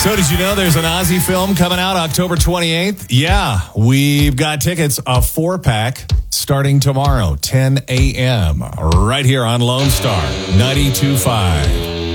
So did you know there's an Ozzy film coming out October 28th? Yeah, we've got tickets, a 4-pack, starting tomorrow, 10 a.m., right here on Lone Star 92.5.